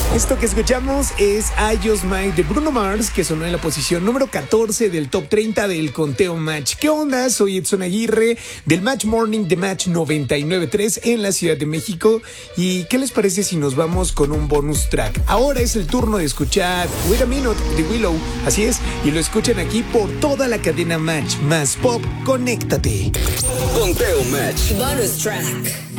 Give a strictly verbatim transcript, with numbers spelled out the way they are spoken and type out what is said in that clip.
Esto que escuchamos es I Just Might de Bruno Mars, que sonó en la posición número catorce del top treinta del conteo Match. ¿Qué onda? Soy Edson Aguirre del Match Morning de Match noventa y nueve punto tres en la Ciudad de México. ¿Y qué les parece si nos vamos con un bonus track? Ahora es el turno de escuchar Wait a Minute de Willow. Así es, y lo escuchan aquí por toda la cadena Match. Más pop, conéctate. Conteo Match. Bonus track.